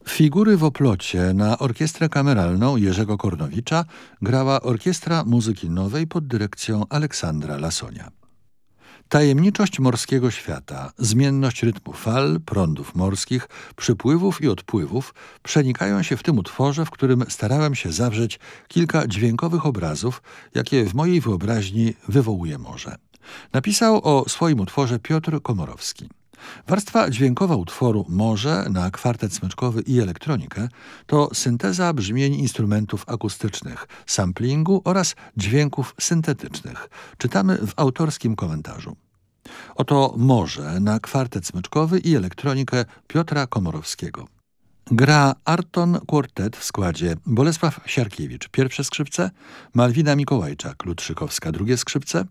Figury w Oplocie na orkiestrę kameralną Jerzego Kornowicza grała Orkiestra Muzyki Nowej pod dyrekcją Aleksandra Lasonia. Tajemniczość morskiego świata, zmienność rytmu fal, prądów morskich, przypływów i odpływów przenikają się w tym utworze, w którym starałem się zawrzeć kilka dźwiękowych obrazów, jakie w mojej wyobraźni wywołuje morze. Napisał o swoim utworze Piotr Komorowski. Warstwa dźwiękowa utworu Morze na kwartet smyczkowy i elektronikę to synteza brzmień instrumentów akustycznych, samplingu oraz dźwięków syntetycznych. Czytamy w autorskim komentarzu. Oto Morze na kwartet smyczkowy i elektronikę Piotra Komorowskiego. Gra Arton Quartet w składzie Bolesław Siarkiewicz pierwsze skrzypce, Malwina Mikołajczak-Lutrzykowska drugie skrzypce,